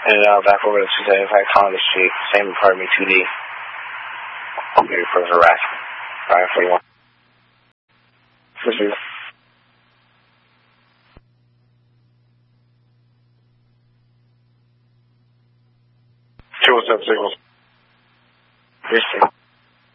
And back over to 275 Collins Street, same apartment, 2D. Maybe for harassment. 541. For sure. What's up, Signals? Yes, sir.